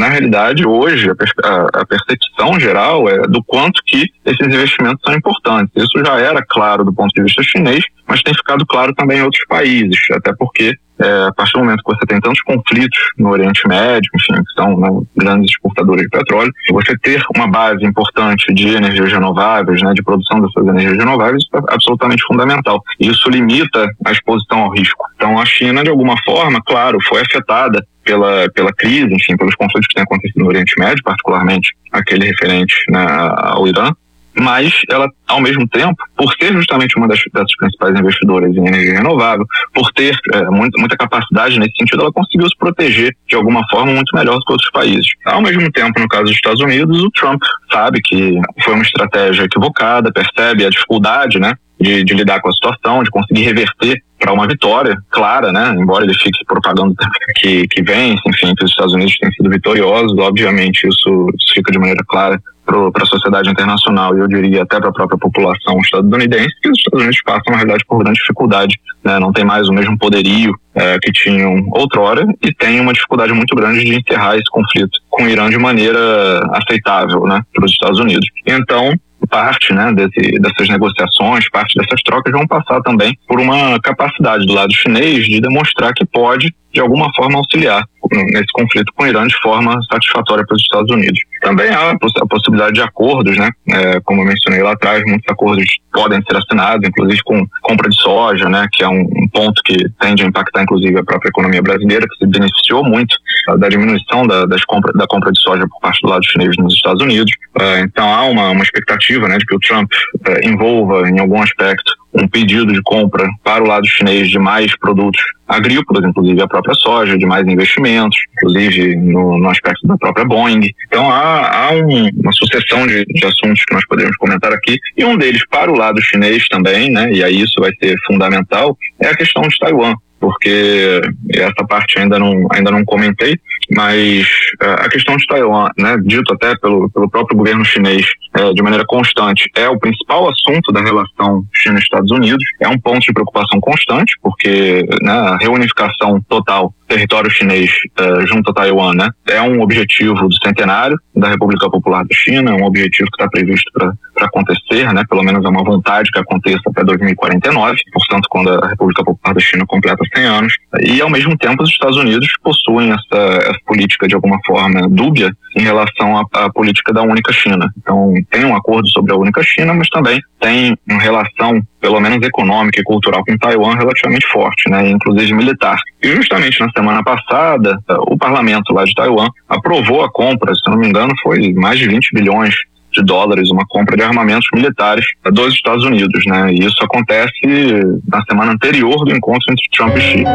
realidade, hoje, a percepção geral é do quanto que esses investimentos são importantes. Isso já era claro do ponto de vista chinês, mas tem ficado claro também em outros países, até porque a partir do momento que você tem tantos conflitos no Oriente Médio, enfim, que são, né, grandes exportadores de petróleo, você ter uma base importante de energias renováveis, né, de produção dessas energias renováveis, é absolutamente fundamental. Isso limita a exposição ao risco. Então, a China, de alguma forma, claro, foi afetada pela crise, enfim, pelos conflitos que têm acontecido no Oriente Médio, particularmente aquele referente, né, ao Irã, mas ela, ao mesmo tempo, por ser justamente uma dessas principais investidoras em energia renovável, por ter muita capacidade nesse sentido, ela conseguiu se proteger de alguma forma muito melhor do que outros países. Ao mesmo tempo, no caso dos Estados Unidos, o Trump sabe que foi uma estratégia equivocada, percebe a dificuldade, né, de lidar com a situação, de conseguir reverter para uma vitória clara, né? Embora ele fique propagando que vence, enfim, que os Estados Unidos têm sido vitoriosos, obviamente isso fica de maneira clara para a sociedade internacional e eu diria até para a própria população estadunidense, que os Estados Unidos passam, na realidade, por grande dificuldade, né? Não tem mais o mesmo poderio que tinham outrora e tem uma dificuldade muito grande de encerrar esse conflito com o Irã de maneira aceitável, né, para os Estados Unidos. Então, parte, né, dessas negociações, parte dessas trocas vão passar também por uma capacidade do lado chinês de demonstrar que pode, de alguma forma, auxiliar nesse conflito com o Irã de forma satisfatória para os Estados Unidos. Também há a possibilidade de acordos, né? Como eu mencionei lá atrás, muitos acordos podem ser assinados, inclusive com compra de soja, né? Que é um ponto que tende a impactar, inclusive, a própria economia brasileira, que se beneficiou muito da diminuição da compra de soja por parte do lado chinês nos Estados Unidos. Então há uma expectativa, né, de que o Trump envolva, em algum aspecto, um pedido de compra para o lado chinês de mais produtos agrícolas, inclusive a própria soja, de mais investimentos, inclusive no aspecto da própria Boeing. Então há uma sucessão de assuntos que nós podemos comentar aqui, e um deles para o lado chinês também, né, e aí isso vai ser fundamental, é a questão de Taiwan, porque essa parte ainda não comentei, mas a questão de Taiwan, né, dito até pelo próprio governo chinês de maneira constante, é o principal assunto da relação China-Estados Unidos, é um ponto de preocupação constante, porque, né, a reunificação total do território chinês junto a Taiwan, né, é um objetivo do centenário da República Popular da China, é um objetivo que está previsto para acontecer, né, pelo menos é uma vontade que aconteça até 2049, portanto, quando a República Popular da China completa 100 anos, e ao mesmo tempo os Estados Unidos possuem essa política de alguma forma dúbia em relação à política da única China. Então tem um acordo sobre a única China, mas também tem uma relação, pelo menos econômica e cultural, com Taiwan relativamente forte, né, inclusive militar. E justamente na semana passada, o parlamento lá de Taiwan aprovou a compra, se não me engano, foi mais de 20 bilhões de dólares, uma compra de armamentos militares dos Estados Unidos, né? E isso acontece na semana anterior do encontro entre Trump e Xi.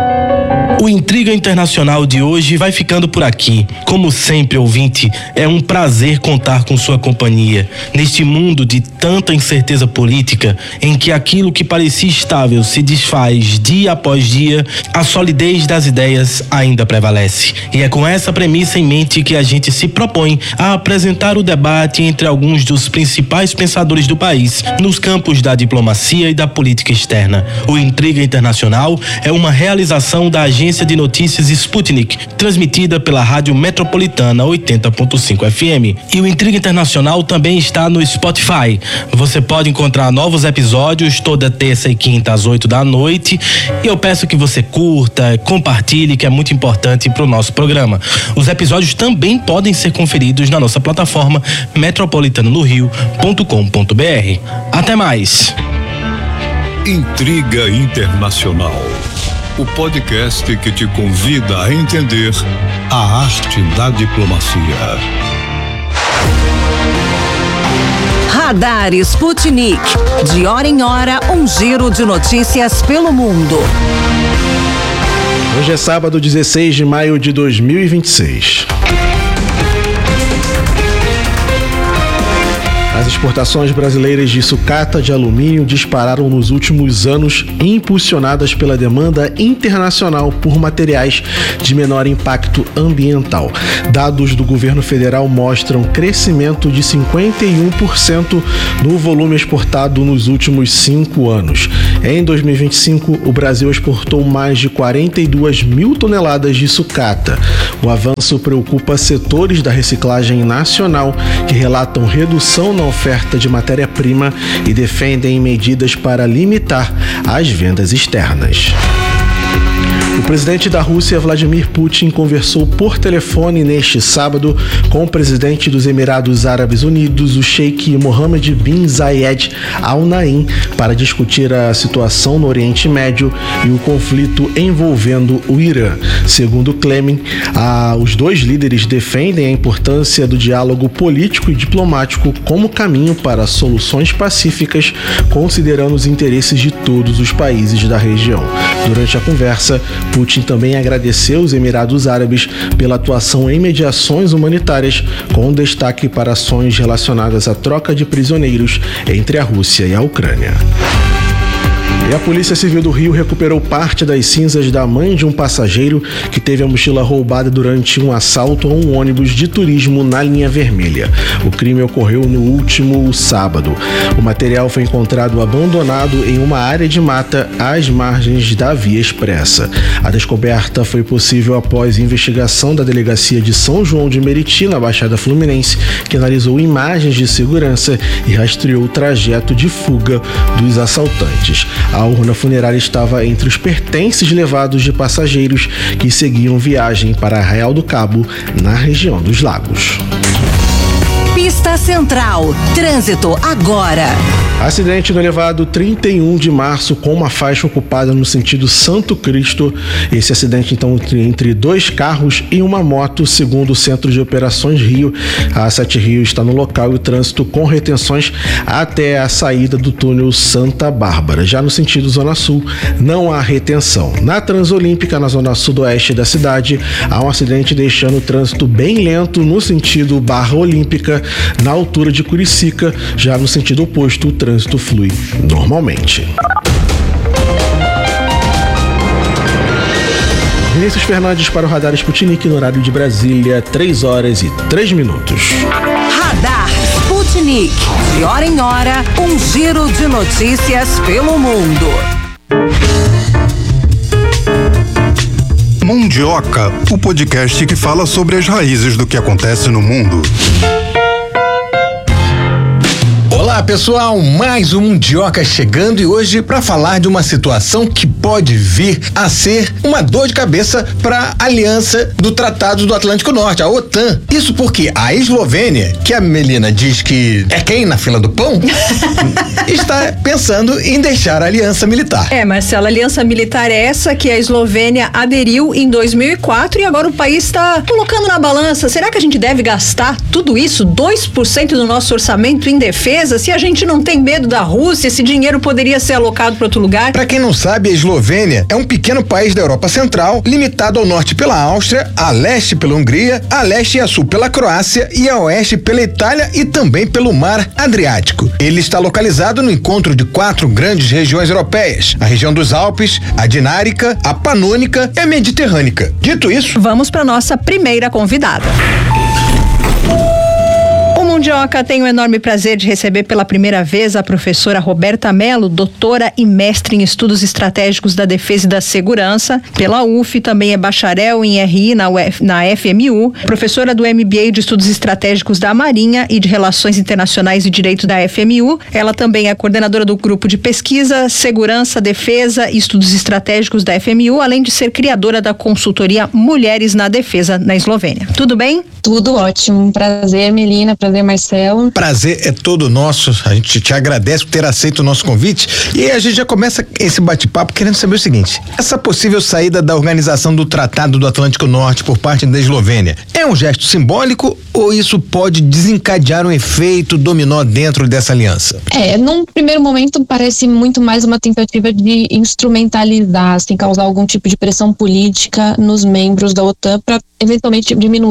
O Intriga Internacional de hoje vai ficando por aqui. Como sempre, ouvinte, é um prazer contar com sua companhia. Neste mundo de tanta incerteza política, em que aquilo que parecia estável se desfaz dia após dia, a solidez das ideias ainda prevalece. E é com essa premissa em mente que a gente se propõe a apresentar o debate entre alguns dos principais pensadores do país nos campos da diplomacia e da política externa. O Intriga Internacional é uma realização da agência de notícias Sputnik, transmitida pela Rádio Metropolitana 80.5 FM. E o Intriga Internacional também está no Spotify. Você pode encontrar novos episódios toda terça e quinta às 8 da noite. E eu peço que você curta, compartilhe, que é muito importante para o nosso programa. Os episódios também podem ser conferidos na nossa plataforma metropolitanodorio.com.br. Até mais! Intriga Internacional, o podcast que te convida a entender a arte da diplomacia. Radar Sputnik. De hora em hora, um giro de notícias pelo mundo. Hoje é sábado, 16 de maio de 2026. A As exportações brasileiras de sucata de alumínio dispararam nos últimos anos, impulsionadas pela demanda internacional por materiais de menor impacto ambiental. Dados do governo federal mostram crescimento de 51% no volume exportado nos últimos 5 anos. Em 2025, o Brasil exportou mais de 42 mil toneladas de sucata. O avanço preocupa setores da reciclagem nacional que relatam redução na oferta de matéria-prima e defendem medidas para limitar as vendas externas. O presidente da Rússia, Vladimir Putin, conversou por telefone neste sábado com o presidente dos Emirados Árabes Unidos, o Sheikh Mohammed bin Zayed Al Nahyan, para discutir a situação no Oriente Médio e o conflito envolvendo o Irã. Segundo Kremlin, os dois líderes defendem a importância do diálogo político e diplomático como caminho para soluções pacíficas, considerando os interesses de todos os países da região. Durante a conversa, Putin também agradeceu os Emirados Árabes pela atuação em mediações humanitárias, com destaque para ações relacionadas à troca de prisioneiros entre a Rússia e a Ucrânia. E a Polícia Civil do Rio recuperou parte das cinzas da mãe de um passageiro que teve a mochila roubada durante um assalto a um ônibus de turismo na linha vermelha. O crime ocorreu no último sábado. O material foi encontrado abandonado em uma área de mata às margens da Via Expressa. A descoberta foi possível após investigação da Delegacia de São João de Meriti, na Baixada Fluminense, que analisou imagens de segurança e rastreou o trajeto de fuga dos assaltantes. A urna funerária estava entre os pertences levados de passageiros que seguiam viagem para Arraial do Cabo, na região dos Lagos. Pista Central. Trânsito agora. Acidente no elevado 31 de março com uma faixa ocupada no sentido Santo Cristo. Esse acidente, então, entre dois carros e uma moto, segundo o Centro de Operações Rio. A 7 Rio está no local e o trânsito com retenções até a saída do túnel Santa Bárbara. Já no sentido Zona Sul, não há retenção. Na Transolímpica, na zona sudoeste da cidade, há um acidente deixando o trânsito bem lento no sentido Barra Olímpica, na altura de Curicica. Já no sentido oposto, o trânsito flui normalmente. Vinícius Fernandes para o Radar Sputnik no horário de Brasília, 3h03. Radar Sputnik. De hora em hora, um giro de notícias pelo mundo. Mundioca, o podcast que fala sobre as raízes do que acontece no mundo. Olá pessoal, mais um Mundioca chegando e hoje para falar de uma situação que pode vir a ser uma dor de cabeça para a aliança do Tratado do Atlântico Norte, a OTAN. Isso porque a Eslovênia, que a Melina diz que é quem na fila do pão, está pensando em deixar a aliança militar. Marcelo, a aliança militar é essa que a Eslovênia aderiu em 2004 e agora o país está colocando na balança. Será que a gente deve gastar tudo isso, 2% do nosso orçamento em defesa? Se a gente não tem medo da Rússia, esse dinheiro poderia ser alocado para outro lugar? Para quem não sabe, a Eslovênia é um pequeno país da Europa Central, limitado ao norte pela Áustria, a leste pela Hungria, a leste e a sul pela Croácia e a oeste pela Itália e também pelo Mar Adriático. Ele está localizado no encontro de 4 grandes regiões europeias: a região dos Alpes, a Dinárica, a Panônica e a Mediterrânica. Dito isso, vamos para nossa primeira convidada. O Mundioca tem o enorme prazer de receber pela primeira vez a professora Roberta Mello, doutora e mestre em estudos estratégicos da defesa e da segurança pela UF, também é bacharel em RI na FMU, professora do MBA de estudos estratégicos da Marinha e de Relações Internacionais e Direito da FMU. Ela também é coordenadora do grupo de pesquisa, segurança, defesa e estudos estratégicos da FMU, além de ser criadora da consultoria Mulheres na Defesa na Eslovênia. Tudo bem? Tudo ótimo. Prazer, Melina. Prazer, Marcelo. Prazer é todo nosso. A gente te agradece por ter aceito o nosso convite. E a gente já começa esse bate-papo querendo saber o seguinte: essa possível saída da organização do Tratado do Atlântico Norte por parte da Eslovênia é um gesto simbólico ou isso pode desencadear um efeito dominó dentro dessa aliança? Num primeiro momento parece muito mais uma tentativa de instrumentalizar, sem causar algum tipo de pressão política nos membros da OTAN para eventualmente diminuir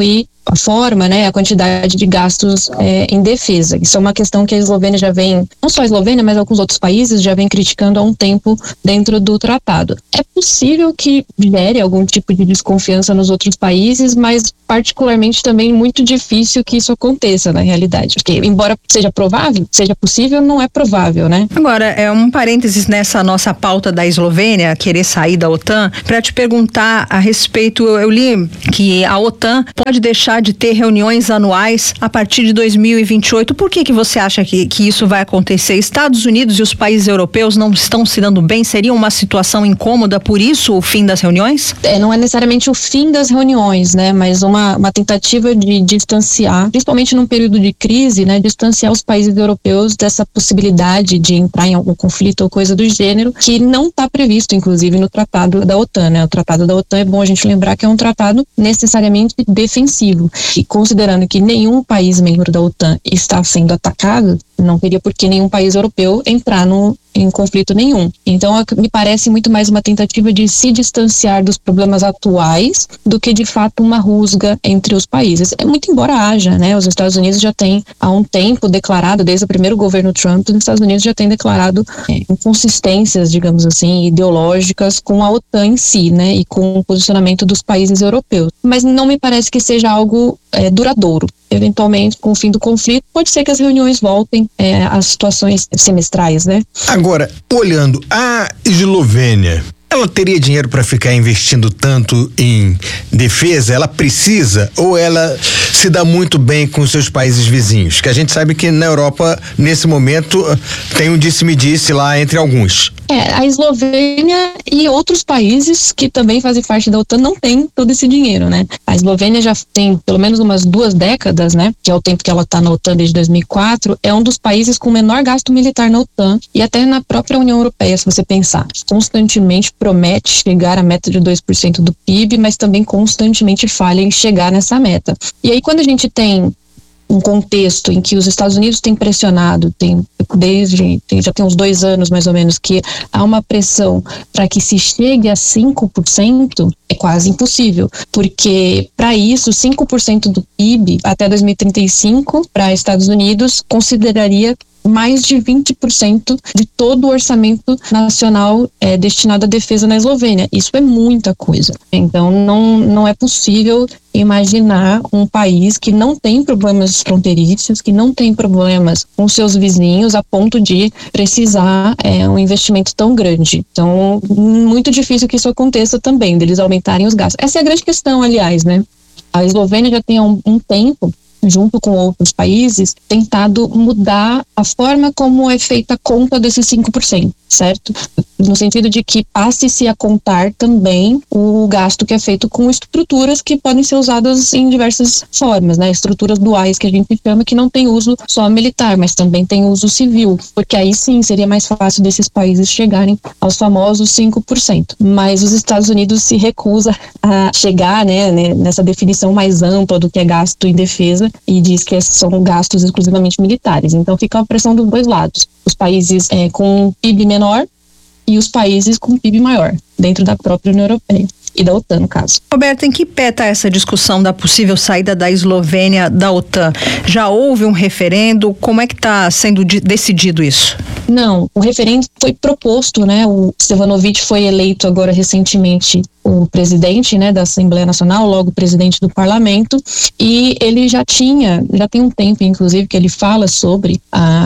a forma, né, a quantidade de gastos em defesa. Isso é uma questão que a Eslovênia já vem, não só a Eslovênia, mas alguns outros países já vem criticando há um tempo dentro do tratado. É possível que gere algum tipo de desconfiança nos outros países, mas particularmente também muito difícil que isso aconteça na realidade. Porque, embora seja provável, seja possível, não é provável, né? Agora, é um parênteses nessa nossa pauta da Eslovênia querer sair da OTAN, para te perguntar a respeito, eu li que a OTAN pode deixar de ter reuniões anuais a partir de 2028. Por que você acha que isso vai acontecer? Estados Unidos e os países europeus não estão se dando bem? Seria uma situação incômoda, por isso o fim das reuniões? Não é necessariamente o fim das reuniões, né? Mas uma tentativa de distanciar, principalmente num período de crise, né? Distanciar os países europeus dessa possibilidade de entrar em algum conflito ou coisa do gênero, que não está previsto, inclusive, no Tratado da OTAN, né? O Tratado da OTAN, é bom a gente lembrar que é um tratado necessariamente defensivo. E considerando que nenhum país membro da OTAN está sendo atacado, não teria por que nenhum país europeu entrar em conflito nenhum. Então, me parece muito mais uma tentativa de se distanciar dos problemas atuais do que, de fato, uma rusga entre os países. Muito embora haja, né? Os Estados Unidos já têm, há um tempo, declarado, desde o primeiro governo Trump, os Estados Unidos já têm declarado inconsistências, digamos assim, ideológicas com a OTAN em si, né? E com o posicionamento dos países europeus. Mas não me parece que seja algo duradouro. Eventualmente, com o fim do conflito, pode ser que as reuniões voltem às situações semestrais, né? Agora, olhando a Eslovênia, ela teria dinheiro para ficar investindo tanto em defesa? Ela precisa ou ela se dá muito bem com seus países vizinhos? Que a gente sabe que na Europa, nesse momento, tem um disse-me-disse lá entre alguns. A Eslovênia e outros países que também fazem parte da OTAN não têm todo esse dinheiro, né? A Eslovênia já tem pelo menos umas 2 décadas, né? Que é o tempo que ela está na OTAN desde 2004, é um dos países com menor gasto militar na OTAN e até na própria União Europeia, se você pensar. Constantemente promete chegar à meta de 2% do PIB, mas também constantemente falha em chegar nessa meta. E aí, quando a gente tem um contexto em que os Estados Unidos têm pressionado, já tem uns 2 anos mais ou menos, que há uma pressão para que se chegue a 5%, é quase impossível, porque para isso 5% do PIB até 2035 para Estados Unidos consideraria mais de 20% de todo o orçamento nacional destinado à defesa na Eslovênia. Isso é muita coisa. Então, não é possível imaginar um país que não tem problemas fronteiriços, que não tem problemas com seus vizinhos, a ponto de precisar um investimento tão grande. Então, muito difícil que isso aconteça também, deles aumentarem os gastos. Essa é a grande questão, aliás, né? A Eslovênia já tem um tempo, junto com outros países, tentado mudar a forma como é feita a conta desses 5%, certo? No sentido de que passe-se a contar também o gasto que é feito com estruturas que podem ser usadas em diversas formas, né? Estruturas duais que a gente chama, que não tem uso só militar, mas também tem uso civil, porque aí sim seria mais fácil desses países chegarem aos famosos 5%. Mas os Estados Unidos se recusa a chegar, né, nessa definição mais ampla do que é gasto em defesa, e diz que são gastos exclusivamente militares. Então fica a pressão dos dois lados. Os países com PIB menor e os países com PIB maior, dentro da própria União Europeia. E da OTAN, no caso. Roberta, em que pé está essa discussão da possível saída da Eslovênia da OTAN? Já houve um referendo? Como é que está sendo decidido isso? Não, o referendo foi proposto, né? O Stefanović foi eleito agora recentemente o presidente, né, da Assembleia Nacional, logo presidente do Parlamento, e ele já tem um tempo, inclusive, que ele fala sobre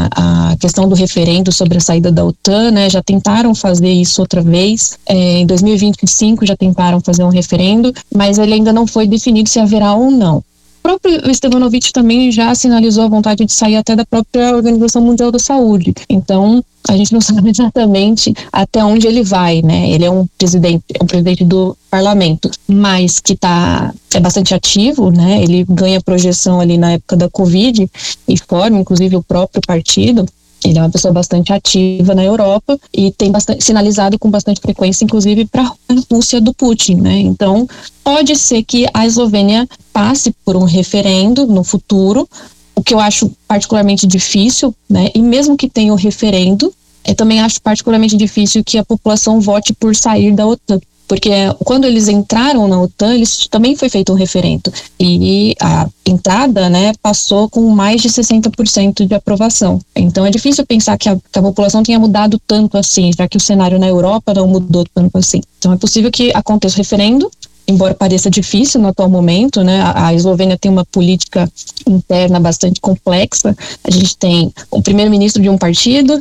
a questão do referendo sobre a saída da OTAN, né? Já tentaram fazer isso outra vez, em 2025 já tentaram fazer um referendo, mas ele ainda não foi definido se haverá ou não. O próprio Stefanović também já sinalizou a vontade de sair até da própria Organização Mundial da Saúde. Então, a gente não sabe exatamente até onde ele vai, né? Ele é um presidente do parlamento, mas que é bastante ativo, né? Ele ganha projeção ali na época da Covid e forma, inclusive, o próprio partido. Ele é uma pessoa bastante ativa na Europa e tem sinalizado com bastante frequência, inclusive, para a Rússia do Putin, né? Então, pode ser que a Eslovênia passe por um referendo no futuro, o que eu acho particularmente difícil, né? E mesmo que tenha o referendo, eu também acho particularmente difícil que a população vote por sair da OTAN. porque quando eles entraram na OTAN, eles também foi feito um referendo, e a entrada, né, passou com mais de 60% de aprovação. Então é difícil pensar que a população tenha mudado tanto assim, já que o cenário na Europa não mudou tanto assim. Então é possível que aconteça o referendo, embora pareça difícil no atual momento, né? A Eslovênia tem uma política interna bastante complexa. A gente tem o primeiro-ministro de um partido,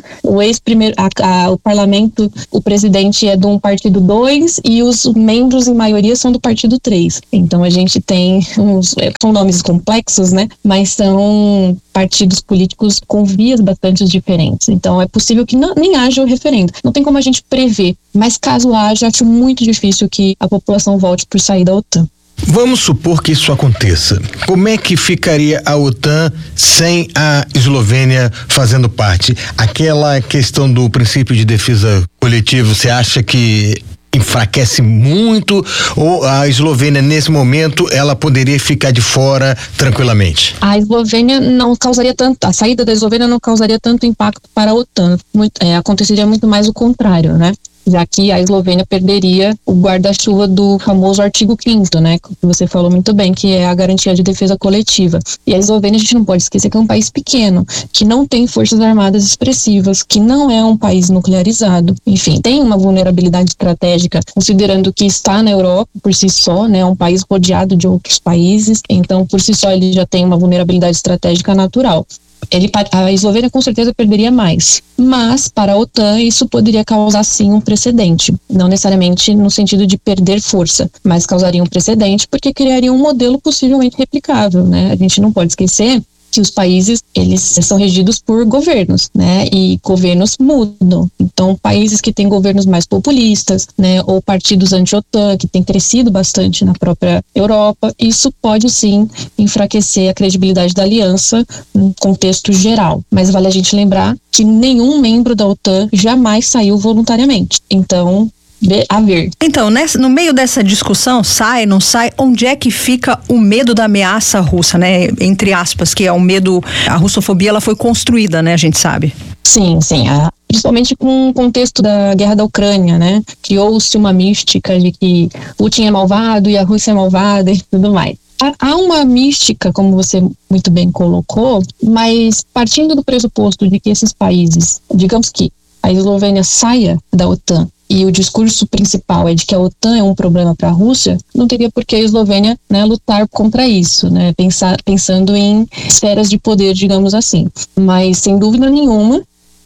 o parlamento, o presidente é de um partido 2 e os membros, em maioria, são do partido 3. Então a gente tem são nomes complexos, né? Mas são partidos políticos com vias bastante diferentes. Então é possível que nem haja o referendo. Não tem como a gente prever, mas caso haja, acho muito difícil que a população volte por sair da OTAN. Vamos supor que isso aconteça. Como é que ficaria a OTAN sem a Eslovênia fazendo parte? Aquela questão do princípio de defesa coletiva, você acha que enfraquece muito, ou a Eslovênia nesse momento ela poderia ficar de fora tranquilamente? A Eslovênia não causaria tanto, a saída da Eslovênia não causaria tanto impacto para a OTAN, aconteceria muito mais o contrário, né? Já que a Eslovênia perderia o guarda-chuva do famoso artigo 5º, né, que você falou muito bem, que é a garantia de defesa coletiva. E a Eslovênia, a gente não pode esquecer que é um país pequeno, que não tem forças armadas expressivas, que não é um país nuclearizado. Enfim, tem uma vulnerabilidade estratégica, considerando que está na Europa por si só, né, é um país rodeado de outros países, então por si só ele já tem uma vulnerabilidade estratégica natural. A Eslovênia com certeza perderia mais, mas para a OTAN isso poderia causar sim um precedente, não necessariamente no sentido de perder força, mas causaria um precedente porque criaria um modelo possivelmente replicável, né? A gente não pode esquecer que os países, eles são regidos por governos, né? E governos mudam. Então, países que têm governos mais populistas, né? Ou partidos anti-OTAN, que têm crescido bastante na própria Europa, isso pode sim enfraquecer a credibilidade da aliança no contexto geral. Mas vale a gente lembrar que nenhum membro da OTAN jamais saiu voluntariamente. Então, a ver. Então, no meio dessa discussão, sai, não sai, onde é que fica o medo da ameaça russa, né? Entre aspas, que é o medo, a russofobia, ela foi construída, né? A gente sabe. Sim. Principalmente com o contexto da guerra da Ucrânia, né? Criou-se uma mística de que Putin é malvado e a Rússia é malvada e tudo mais. Há uma mística, como você muito bem colocou, mas partindo do pressuposto de que esses países, digamos que a Eslovênia saia da OTAN, e o discurso principal é de que a OTAN é um problema para a Rússia, não teria por que a Eslovênia, né, lutar contra isso, né, pensando em esferas de poder, digamos assim. Mas, sem dúvida nenhuma,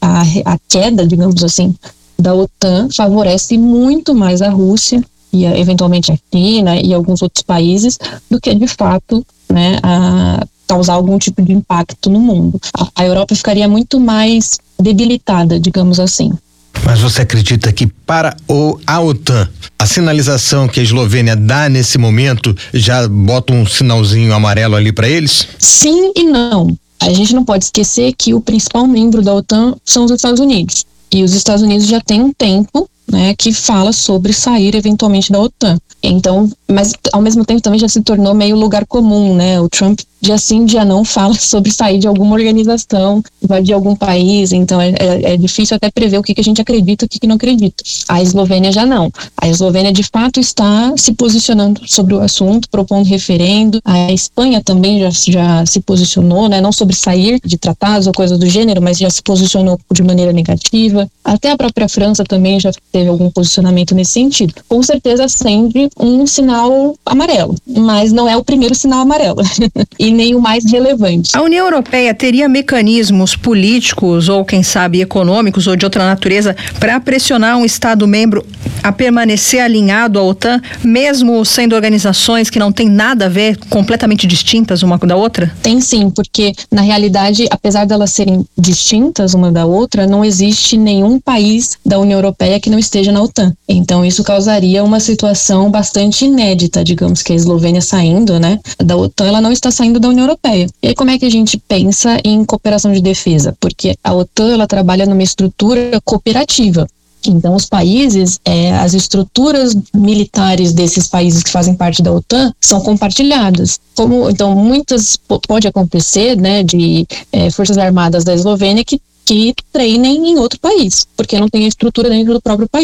a queda, digamos assim, da OTAN favorece muito mais a Rússia e eventualmente a China e alguns outros países do que, de fato, né, a causar algum tipo de impacto no mundo. A Europa ficaria muito mais debilitada, digamos assim. Mas você acredita que para a OTAN, a sinalização que a Eslovênia dá nesse momento já bota um sinalzinho amarelo ali para eles? Sim e não. A gente não pode esquecer que o principal membro da OTAN são os Estados Unidos. E os Estados Unidos já têm um tempo, né, que fala sobre sair eventualmente da OTAN. Então, mas ao mesmo tempo também já se tornou meio lugar comum, né? O Trump dia sim, dia não fala sobre sair de alguma organização, de algum país, então é difícil até prever o que a gente acredita e o que não acredita. A Eslovênia já não. A Eslovênia de fato está se posicionando sobre o assunto, propondo referendo. A Espanha também já se posicionou, né? Não sobre sair de tratados ou coisa do gênero, mas já se posicionou de maneira negativa. Até a própria França também já teve algum posicionamento nesse sentido. Com certeza acende um sinal amarelo, mas não é o primeiro sinal amarelo. E nem o mais relevante. A União Europeia teria mecanismos políticos ou, quem sabe, econômicos ou de outra natureza para pressionar um Estado-membro a permanecer alinhado à OTAN, mesmo sendo organizações que não têm nada a ver, completamente distintas uma da outra? Tem sim, porque na realidade, apesar de elas serem distintas uma da outra, não existe nenhum país da União Europeia que não esteja na OTAN. Então isso causaria uma situação bastante inédita, digamos que a Eslovênia saindo, né, da OTAN, ela não está saindo da União Europeia. E aí como é que a gente pensa em cooperação de defesa? Porque a OTAN, ela trabalha numa estrutura cooperativa. Então os países, as estruturas militares desses países que fazem parte da OTAN são compartilhadas. Então pode acontecer, né, de forças armadas da Eslovênia que treinem em outro país, porque não tem a estrutura dentro do próprio país.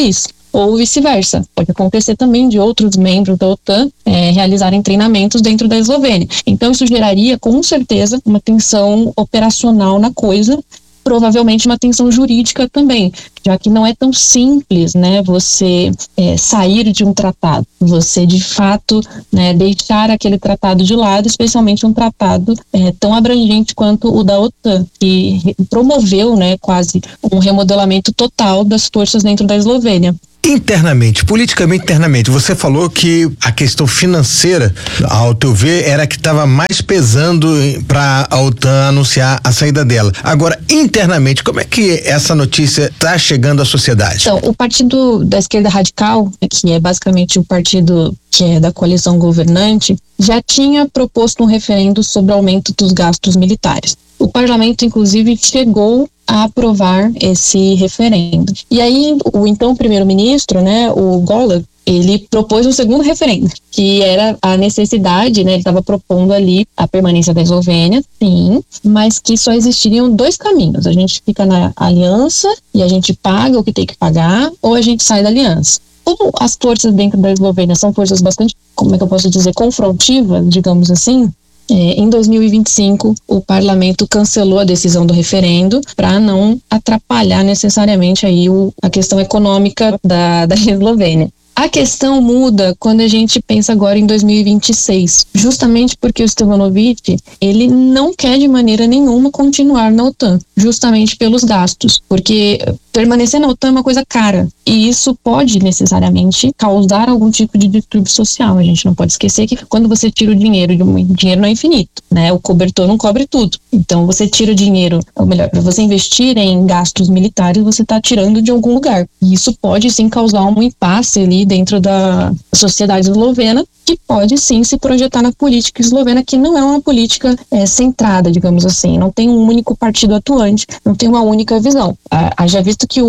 ou vice-versa. Pode acontecer também de outros membros da OTAN realizarem treinamentos dentro da Eslovênia. Então isso geraria, com certeza, uma tensão operacional na coisa, provavelmente uma tensão jurídica também, já que não é tão simples, né, você sair de um tratado, você de fato, né, deixar aquele tratado de lado, especialmente um tratado tão abrangente quanto o da OTAN, que promoveu, né, quase um remodelamento total das forças dentro da Eslovênia. Internamente, politicamente internamente, você falou que a questão financeira, ao teu ver, era a que estava mais pesando para a OTAN anunciar a saída dela. Agora, internamente, como é que essa notícia está chegando à sociedade? Então, o partido da esquerda radical, que é basicamente o partido que é da coalizão governante, já tinha proposto um referendo sobre o aumento dos gastos militares. O parlamento, inclusive, chegou a aprovar esse referendo. E aí, o então primeiro-ministro, né, o Golub, ele propôs um segundo referendo, que era a necessidade, né, ele estava propondo ali a permanência da Eslovênia, sim, mas que só existiriam 2 caminhos. A gente fica na aliança e a gente paga o que tem que pagar, ou a gente sai da aliança. Como as forças dentro da Eslovênia são forças bastante, como é que eu posso dizer, confrontivas, digamos assim, em 2025, o parlamento cancelou a decisão do referendo para não atrapalhar necessariamente aí a questão econômica da Eslovênia. A questão muda quando a gente pensa agora em 2026, justamente porque o Stevanović, ele não quer de maneira nenhuma continuar na OTAN, justamente pelos gastos, porque permanecer na OTAN é uma coisa cara, e isso pode necessariamente causar algum tipo de distúrbio social. A gente não pode esquecer que quando você tira o dinheiro não é infinito, né? O cobertor não cobre tudo. Então você tira o dinheiro, ou melhor, para você investir em gastos militares, você está tirando de algum lugar. E isso pode sim causar um impasse ali dentro da sociedade eslovena, que pode sim se projetar na política eslovena, que não é uma política centrada, digamos assim, não tem um único partido atuante, não tem uma única visão. Haja visto que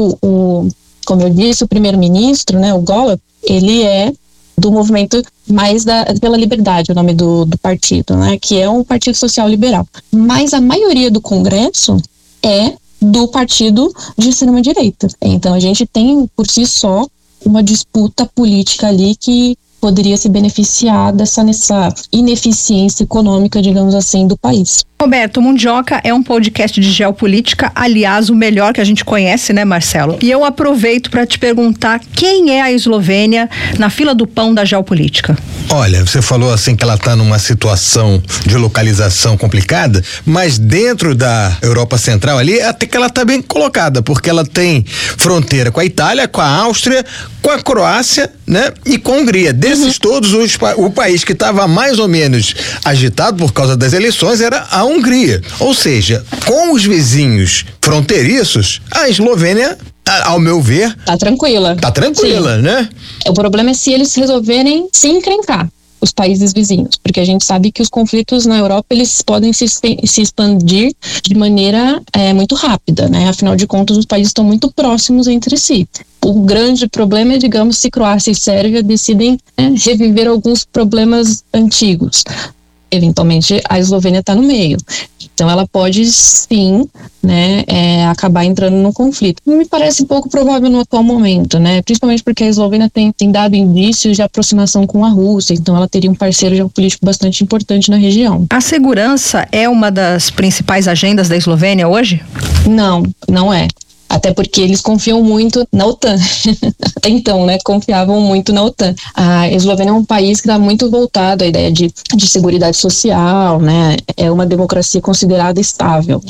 como eu disse, o primeiro-ministro, né, o Golub, ele é do movimento mais pela liberdade, o nome do partido, né, que é um partido social liberal. Mas a maioria do Congresso é do partido de extrema-direita. Então a gente tem, por si só, uma disputa política ali que poderia se beneficiar dessa ineficiência econômica, digamos assim, do país. Roberto, o Mundioca é um podcast de geopolítica, aliás, o melhor que a gente conhece, né, Marcelo? E eu aproveito para te perguntar quem é a Eslovênia na fila do pão da geopolítica? Olha, você falou assim que ela está numa situação de localização complicada, mas dentro da Europa Central ali, até que ela está bem colocada, porque ela tem fronteira com a Itália, com a Áustria, com a Croácia, né, e com a Hungria. Desses todos, o país que estava mais ou menos agitado por causa das eleições era a Hungria. Ou seja, com os vizinhos fronteiriços, a Eslovênia, ao meu ver, tá tranquila. Sim. Né? O problema é se eles resolverem se encrencar, os países vizinhos, porque a gente sabe que os conflitos na Europa, eles podem se expandir de maneira muito rápida, né? Afinal de contas, os países estão muito próximos entre si. O grande problema é, digamos, se Croácia e Sérvia decidem reviver alguns problemas antigos. Eventualmente, a Eslovênia está no meio. Então, ela pode, sim, né, acabar entrando num conflito. Me parece pouco provável no atual momento, né? Principalmente porque a Eslovênia tem dado indícios de aproximação com a Rússia, então ela teria um parceiro geopolítico bastante importante na região. A segurança é uma das principais agendas da Eslovênia hoje? Não, não é. Até porque eles confiam muito na OTAN. Então, né, confiavam muito na OTAN. A Eslovênia é um país que está muito voltado à ideia de seguridade social, né? É uma democracia considerada estável.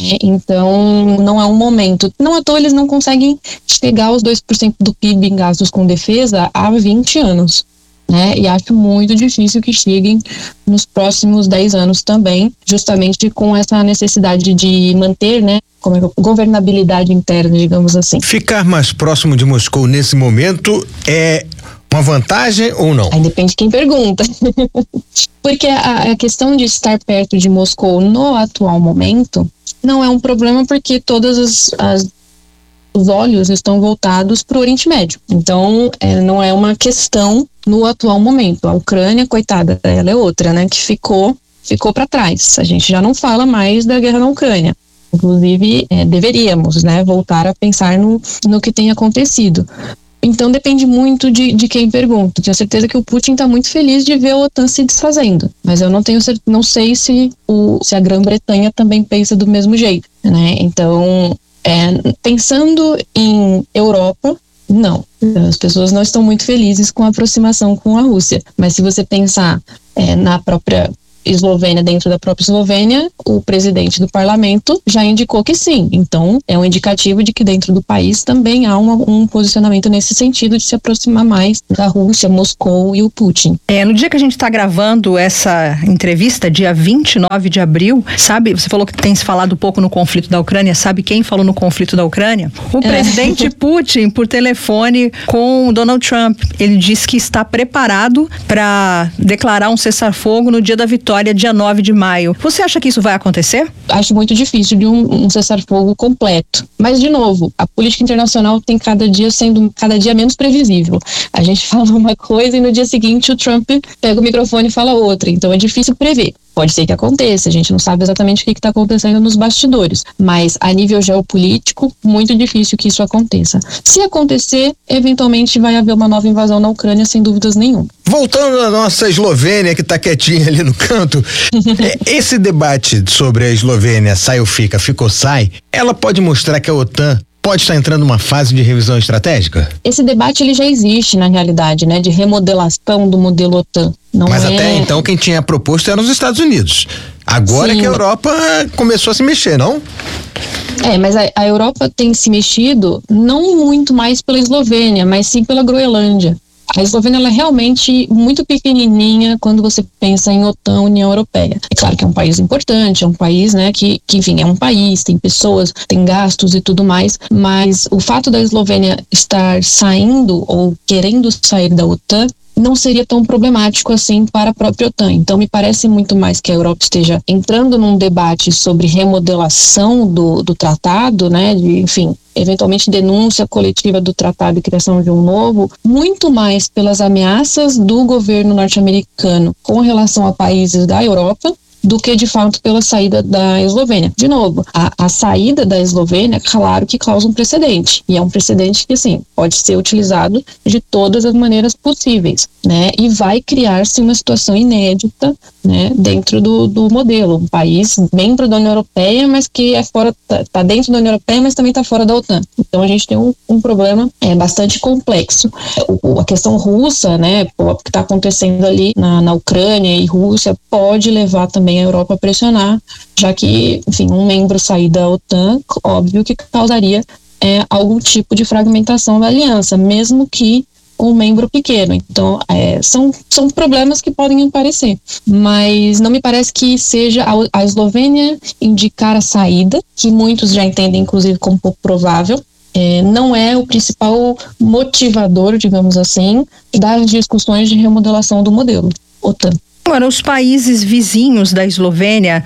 Então, não é um momento. Não à toa eles não conseguem chegar aos 2% do PIB em gastos com defesa há 20 anos. Né? E acho muito difícil que cheguem nos próximos 10 anos também, justamente com essa necessidade de manter, né, governabilidade interna, digamos assim. Ficar mais próximo de Moscou nesse momento é uma vantagem ou não? Aí depende de quem pergunta. Porque a questão de estar perto de Moscou no atual momento não é um problema, porque todas os olhos estão voltados para o Oriente Médio. Então, não é uma questão no atual momento. A Ucrânia, coitada, ela é outra, né, que ficou para trás. A gente já não fala mais da guerra na Ucrânia. Inclusive, deveríamos, né, voltar a pensar no que tem acontecido. Então depende muito de quem pergunta. Tenho certeza que o Putin está muito feliz de ver a OTAN se desfazendo, mas eu não sei se a Grã-Bretanha também pensa do mesmo jeito, né? Então, pensando em Europa, não. As pessoas não estão muito felizes com a aproximação com a Rússia, mas se você pensar na própria Eslovênia, dentro da própria Eslovênia, o presidente do parlamento já indicou que sim. Então, é um indicativo de que dentro do país também há um posicionamento nesse sentido de se aproximar mais da Rússia, Moscou e o Putin. No dia que a gente está gravando essa entrevista, dia 29 de abril, sabe, você falou que tem se falado um pouco no conflito da Ucrânia, sabe quem falou no conflito da Ucrânia? O presidente Putin, por telefone com Donald Trump. Ele disse que está preparado para declarar um cessar-fogo no dia da vitória, dia 9 de maio. Você acha que isso vai acontecer? Acho muito difícil de um cessar-fogo completo. Mas, de novo, a política internacional tem cada dia menos previsível. A gente fala uma coisa e no dia seguinte o Trump pega o microfone e fala outra. Então é difícil prever. Pode ser que aconteça, a gente não sabe exatamente o que está acontecendo nos bastidores, mas a nível geopolítico, muito difícil que isso aconteça. Se acontecer, eventualmente vai haver uma nova invasão na Ucrânia, sem dúvidas nenhuma. Voltando à nossa Eslovênia, que está quietinha ali no canto, esse debate sobre a Eslovênia sai ou fica, fica ou sai, ela pode mostrar que a OTAN pode estar entrando numa fase de revisão estratégica? Esse debate ele já existe na realidade, né, de remodelação do modelo OTAN. Mas até então quem tinha proposto eram os Estados Unidos. Agora que a Europa começou a se mexer, não? Mas a Europa tem se mexido não muito mais pela Eslovênia, mas sim pela Groenlândia. A Eslovênia ela é realmente muito pequenininha quando você pensa em OTAN, União Europeia. É claro que é um país importante, é um país, né, que enfim, é um país, tem pessoas, tem gastos e tudo mais, mas o fato da Eslovênia estar saindo ou querendo sair da OTAN não seria tão problemático assim para a própria OTAN. Então, me parece muito mais que a Europa esteja entrando num debate sobre remodelação do tratado, né, de, enfim, eventualmente denúncia coletiva do tratado e criação de um novo, muito mais pelas ameaças do governo norte-americano com relação a países da Europa, do que de fato pela saída da Eslovênia. De novo, a saída da Eslovênia, claro que causa um precedente, e é um precedente que, assim, pode ser utilizado de todas as maneiras possíveis, né, e vai criar-se uma situação inédita, né, dentro do modelo, um país membro da União Europeia, mas que tá dentro da União Europeia, mas também tá fora da OTAN. Então a gente tem um problema bastante complexo. A questão russa, né, o que está acontecendo ali na Ucrânia e Rússia pode levar também a Europa a pressionar, já que, enfim, um membro sair da OTAN, óbvio que causaria algum tipo de fragmentação da aliança, mesmo que um membro pequeno. Então, são problemas que podem aparecer, mas não me parece que seja a Eslovênia indicar a saída, que muitos já entendem, inclusive, como pouco provável. Não é o principal motivador, digamos assim, das discussões de remodelação do modelo OTAN. Agora, os países vizinhos da Eslovênia,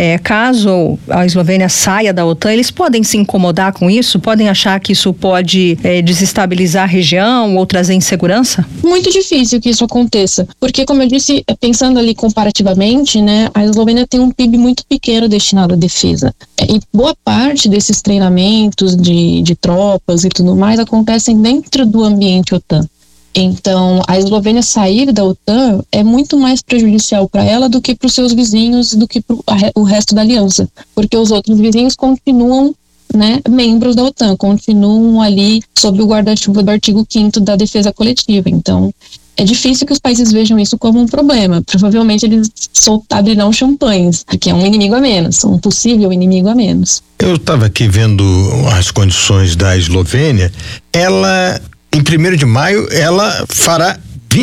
caso a Eslovênia saia da OTAN, eles podem se incomodar com isso? Podem achar que isso pode desestabilizar a região ou trazer insegurança? Muito difícil que isso aconteça, porque, como eu disse, pensando ali comparativamente, né, a Eslovênia tem um PIB muito pequeno destinado à defesa. E boa parte desses treinamentos de tropas e tudo mais acontecem dentro do ambiente OTAN. Então, a Eslovênia sair da OTAN é muito mais prejudicial para ela do que para os seus vizinhos e do que para o resto da aliança, porque os outros vizinhos continuam, né, membros da OTAN, continuam ali sob o guarda-chuva do artigo 5º da defesa coletiva. Então, é difícil que os países vejam isso como um problema. Provavelmente eles abrirão champanhes, porque é um inimigo a menos, um possível inimigo a menos. Eu estava aqui vendo as condições da Eslovênia. Ela, em 1º de maio, ela fará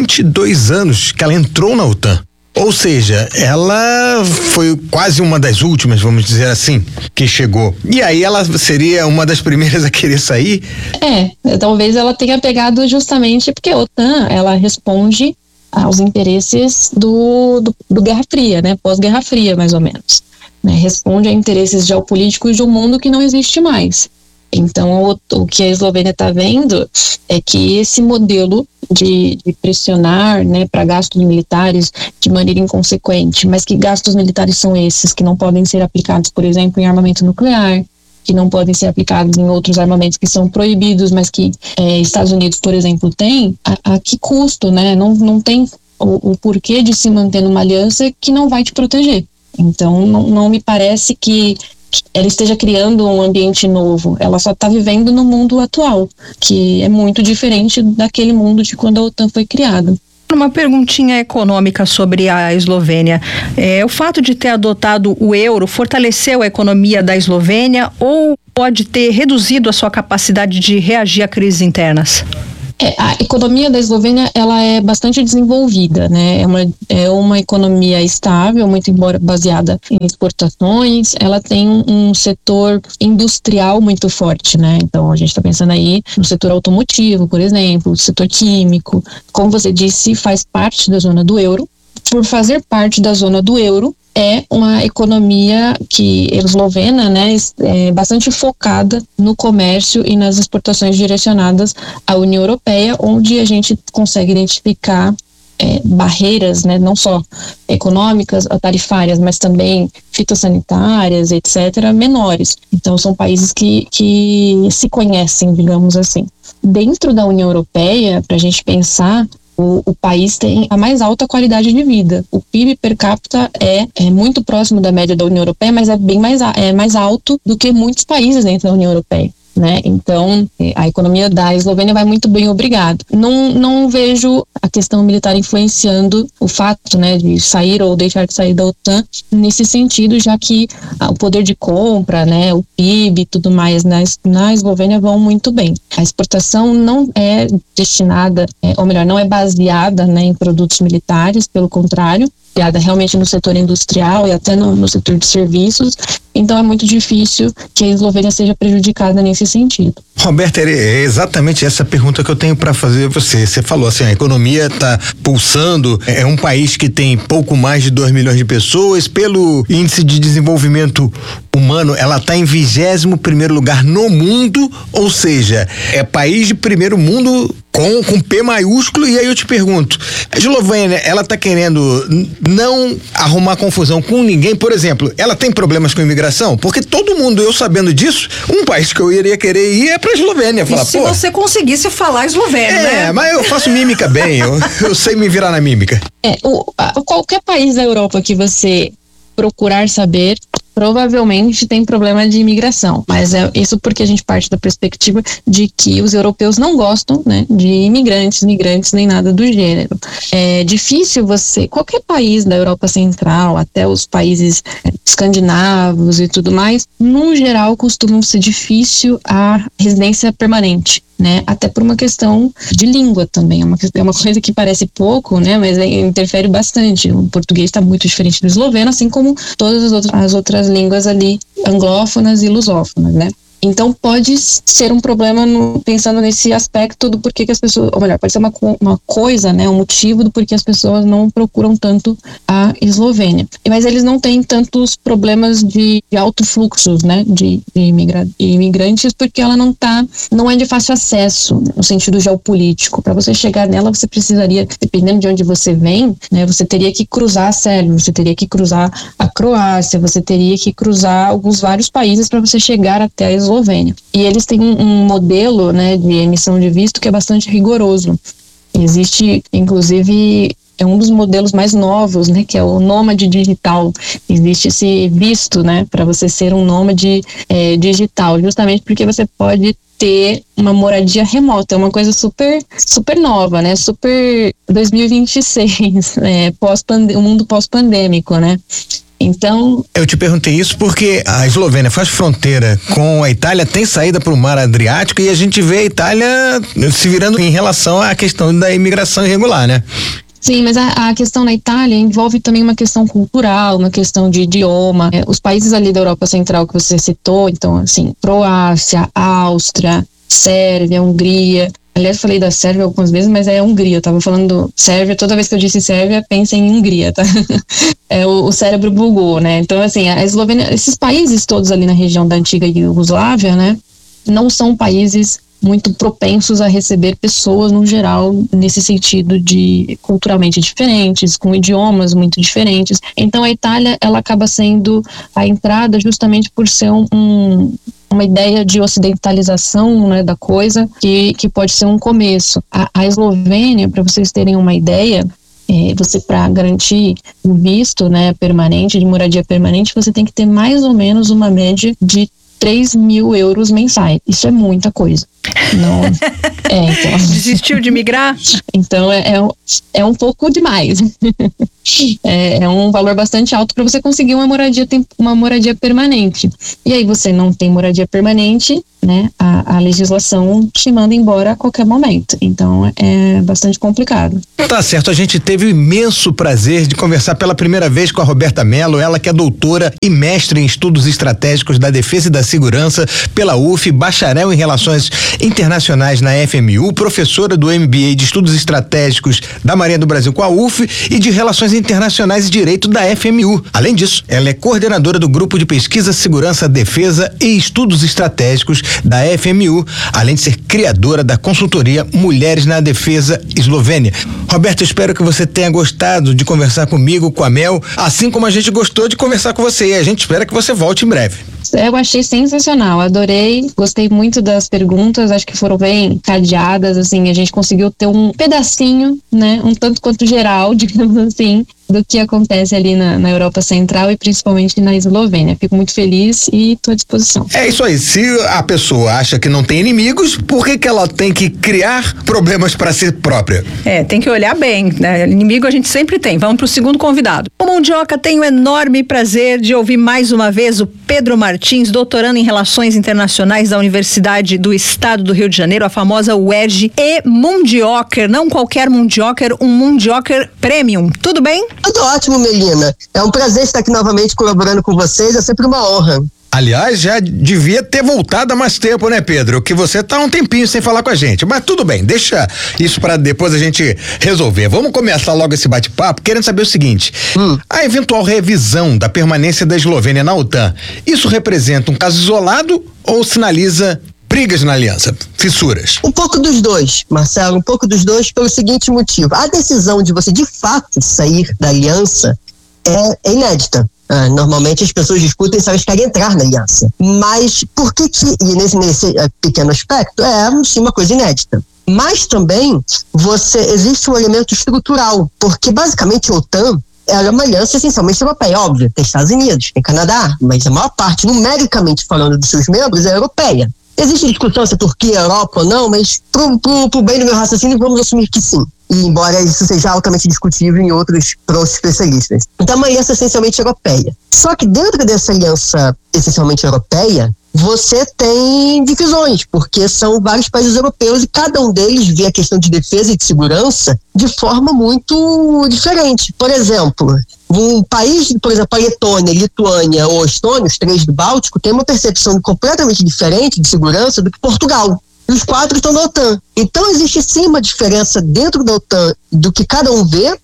22 anos que ela entrou na OTAN. Ou seja, ela foi quase uma das últimas, vamos dizer assim, que chegou. E aí ela seria uma das primeiras a querer sair? Talvez ela tenha pegado justamente porque a OTAN, ela responde aos interesses do Guerra Fria, né? Pós-Guerra Fria, mais ou menos. Né? Responde a interesses geopolíticos de um mundo que não existe mais. Então, o que a Eslovênia está vendo é que esse modelo de pressionar, né, para gastos militares de maneira inconsequente, mas que gastos militares são esses que não podem ser aplicados, por exemplo, em armamento nuclear, que não podem ser aplicados em outros armamentos que são proibidos, mas que Estados Unidos, por exemplo, tem, a que custo, né? Não tem o porquê de se manter numa aliança que não vai te proteger. Então, não me parece que ela esteja criando um ambiente novo. Ela só está vivendo no mundo atual, que é muito diferente daquele mundo de quando a OTAN foi criada. Uma perguntinha econômica sobre a Eslovênia. O fato de ter adotado o euro fortaleceu a economia da Eslovênia ou pode ter reduzido a sua capacidade de reagir a crises internas? A economia da Eslovênia, ela é bastante desenvolvida, né? É uma economia estável, muito embora baseada em exportações. Ela tem um setor industrial muito forte, né? Então, a gente está pensando aí no setor automotivo, por exemplo, setor químico. Como você disse, faz parte da zona do euro. Por fazer parte da zona do euro, é uma economia eslovena, né, é bastante focada no comércio e nas exportações direcionadas à União Europeia, onde a gente consegue identificar barreiras, né, não só econômicas, tarifárias, mas também fitossanitárias, etc., menores. Então, são países que se conhecem, digamos assim. Dentro da União Europeia, para a gente pensar, o país tem a mais alta qualidade de vida. O PIB per capita é muito próximo da média da União Europeia, mas é bem mais alto do que muitos países dentro da União Europeia, né? Então, a economia da Eslovênia vai muito bem, obrigado. Não vejo a questão militar influenciando o fato, né, de sair ou deixar de sair da OTAN nesse sentido, já que o poder de compra, né, o PIB e tudo mais na Eslovênia vão muito bem. A exportação não é destinada, ou melhor, não é baseada, né, em produtos militares, pelo contrário, baseada realmente no setor industrial e até no setor de serviços. Então é muito difícil que a Eslovênia seja prejudicada nesse sentido. Roberta, é exatamente essa pergunta que eu tenho para fazer a você. Você falou assim, a economia está pulsando, é um país que tem pouco mais de 2 milhões de pessoas, pelo índice de desenvolvimento humano, ela está em 21º lugar no mundo, ou seja, é país de primeiro mundo com P maiúsculo. E aí eu te pergunto, a Eslovênia, ela está querendo não arrumar confusão com ninguém? Por exemplo, ela tem problemas com imigração? Porque todo mundo, eu sabendo disso, um país que eu iria querer ir é pra Eslovênia. Falar, se você conseguisse falar esloveno, né? Mas eu faço mímica bem, eu sei me virar na mímica. Qualquer país da Europa que você procurar saber, provavelmente tem problema de imigração, mas é isso porque a gente parte da perspectiva de que os europeus não gostam, né, de imigrantes, migrantes, nem nada do gênero. É difícil qualquer país da Europa Central, até os países escandinavos e tudo mais, no geral costumam ser difícil a residência permanente, né? Até por uma questão de língua também, é uma coisa que parece pouco, né? Mas interfere bastante. O português está muito diferente do esloveno, assim como todas as outras línguas ali anglófonas e lusófonas, né? Então pode ser um problema pensando nesse aspecto do porquê que as pessoas, ou melhor, pode ser uma coisa, né, um motivo do porquê as pessoas não procuram tanto a Eslovênia. Mas eles não têm tantos problemas de alto fluxos, né, de imigrantes, porque ela não é de fácil acesso no sentido geopolítico. Para você chegar nela, você precisaria, dependendo de onde você vem, né, você teria que cruzar a Sérvia, você teria que cruzar a Croácia, você teria que cruzar vários países para você chegar até a Eslovênia. E eles têm um modelo, né, de emissão de visto que é bastante rigoroso. Existe, inclusive, um dos modelos mais novos, né, que é o nômade digital. Existe esse visto, né, para você ser um nômade digital, justamente porque você pode ter uma moradia remota. É uma coisa super, super nova, né, super 2026, o mundo pós-pandêmico, né. Então, eu te perguntei isso porque a Eslovênia faz fronteira com a Itália, tem saída para o mar Adriático, e a gente vê a Itália se virando em relação à questão da imigração irregular, né? Sim, mas a questão na Itália envolve também uma questão cultural, uma questão de idioma. Os países ali da Europa Central que você citou, então, assim, Croácia, Áustria, Sérvia, Hungria. Aliás, falei da Sérvia algumas vezes, mas é Hungria. Eu tava falando Sérvia, toda vez que eu disse Sérvia, pensa em Hungria, tá? O cérebro bugou, né? Então, assim, a Eslovênia, esses países todos ali na região da antiga Iugoslávia, né, não são países muito propensos a receber pessoas no geral, nesse sentido de culturalmente diferentes, com idiomas muito diferentes. Então a Itália, ela acaba sendo a entrada justamente por ser uma ideia de ocidentalização, né, da coisa, que pode ser um começo. A Eslovênia, para vocês terem uma ideia, você, para garantir o visto, né, permanente, de moradia permanente, você tem que ter mais ou menos uma média de 3.000 euros mensais. Isso é muita coisa. Não, então. Desistiu de migrar? Então é um pouco demais. É um valor bastante alto para você conseguir uma moradia permanente. E aí você não tem moradia permanente, né? A legislação te manda embora a qualquer momento. Então é bastante complicado. Tá certo, a gente teve o imenso prazer de conversar pela primeira vez com a Roberta Mello, ela que é doutora e mestre em estudos estratégicos da defesa e da segurança pela UF, bacharel em relações internacionais na FMU, professora do MBA de estudos estratégicos da Marinha do Brasil com a UF e de relações internacionais e direito da FMU. Além disso, ela é coordenadora do grupo de pesquisa, segurança, defesa e estudos estratégicos da FMU, além de ser criadora da consultoria Mulheres na Defesa Eslovênia. Roberto, espero que você tenha gostado de conversar comigo, com a Mel, assim como a gente gostou de conversar com você, e a gente espera que você volte em breve. Eu achei sensacional, adorei, gostei muito das perguntas, acho que foram bem cadeadas, assim, a gente conseguiu ter um pedacinho, né, um tanto quanto geral, digamos assim, do que acontece ali na Europa Central e principalmente na Eslovênia. Fico muito feliz e estou à disposição. É isso aí, se a pessoa acha que não tem inimigos, por que ela tem que criar problemas para si própria? Tem que olhar bem, né? Inimigo a gente sempre tem. Vamos para o segundo convidado. O Mundioca tem o enorme prazer de ouvir mais uma vez o Pedro Martins, doutorando em Relações Internacionais da Universidade do Estado do Rio de Janeiro, a famosa UERJ, e Mundioker, não qualquer Mundioker, um Mundioker Premium. Tudo bem? Tudo ótimo, Melina. É um prazer estar aqui novamente colaborando com vocês, é sempre uma honra. Aliás, já devia ter voltado há mais tempo, né, Pedro? Que você tá um tempinho sem falar com a gente. Mas tudo bem, deixa isso para depois a gente resolver. Vamos começar logo esse bate-papo querendo saber o seguinte: a eventual revisão da permanência da Eslovênia na OTAN, isso representa um caso isolado ou sinaliza brigas na aliança, fissuras? Um pouco dos dois, Marcelo, um pouco dos dois pelo seguinte motivo. A decisão de você de fato sair da aliança é inédita. Normalmente as pessoas discutem se elas querem entrar na aliança. Mas por que e nesse pequeno aspecto, sim, uma coisa inédita. Mas também existe um elemento estrutural, porque basicamente a OTAN ela é uma aliança essencialmente europeia, óbvio, tem Estados Unidos, tem Canadá, mas a maior parte, numericamente falando, dos seus membros é europeia. Existe discussão se a Turquia é Europa ou não, mas pro bem do meu raciocínio vamos assumir que sim. E embora isso seja altamente discutível em outros especialistas. Então é uma aliança essencialmente europeia. Só que dentro dessa aliança essencialmente europeia, você tem divisões, porque são vários países europeus e cada um deles vê a questão de defesa e de segurança de forma muito diferente. Por exemplo, um país, por exemplo, a Letônia, Lituânia ou Estônia, os três do Báltico, tem uma percepção completamente diferente de segurança do que Portugal. E os quatro estão na OTAN. Então existe sim uma diferença dentro da OTAN do que cada um vê